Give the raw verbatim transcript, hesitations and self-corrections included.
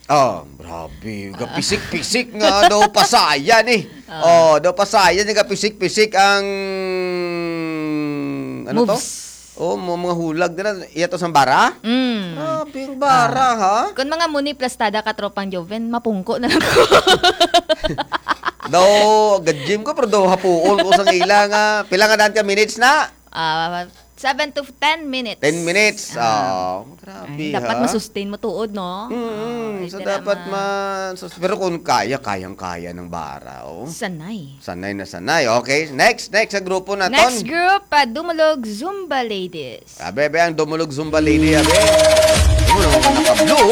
Oh, grabe. Gapisik-pisik nga daw pasayan eh. Oh, daw pasayan nga pisik-pisik ang ano to? Moves. Oh, mo- mga hulag na. Iya to sa bara? Mm. Grabe yung bara, ha? Kung mga muni plastada ka tropang Joven, mapungko na lang ko. Daw, gad-gym ko, pero daw hapuon ko sa ila nga. Pila nga daan ka minutes na? Ah, seven to ten minutes. ten minutes. Ah. Oh, grabe, Ay, ha? dapat masustain mo tuod, no? Mm, Ay, so tira dapat ma- man... So, pero kung kaya, kayang-kaya ng bara, oh. Sanay. Sanay na sanay. Okay, next, next sa grupo na Next ton. group, uh, Dumulog Zumba Ladies. Abe, abe, ang dumulog Zumba Lady, abe. Ano, naka-blue.